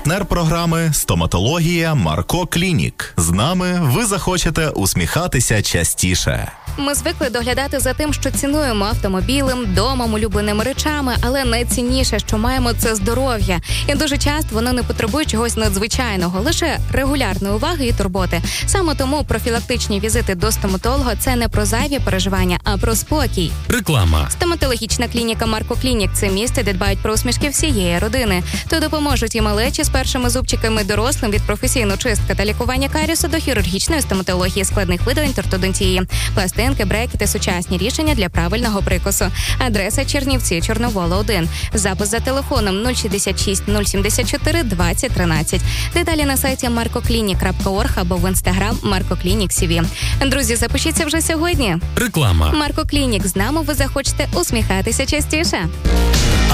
Партнер програми «Стоматологія Марко Клінік». З нами ви захочете усміхатися частіше. Ми звикли доглядати за тим, що цінуємо: автомобілем, домом, улюбленими речами, але найцінніше, що маємо, це здоров'я. І дуже часто воно не потребує чогось надзвичайного, лише регулярної уваги і турботи. Саме тому профілактичні візити до стоматолога – це не про зайві переживання, а про спокій. Реклама. Стоматологічна клініка Марко Клінік – це місце, де дбають про усмішки всієї родини. То допоможуть і малечі з першими зубчиками, дорослим від професійної чистки та лікування каріусу до хірургічної стоматології, складних видалень та ортодонтії, пластинки, брекети, сучасні рішення для правильного прикусу. Адреса: Чернівці, Чорновола, 1. Запис за телефоном 066 074 2013. Деталі на сайті markoclinic.org або в інстаграм markoclinic.cv. Друзі, запишіться вже сьогодні. Реклама. Марко Клінік. З нами ви захочете усміхатися частіше.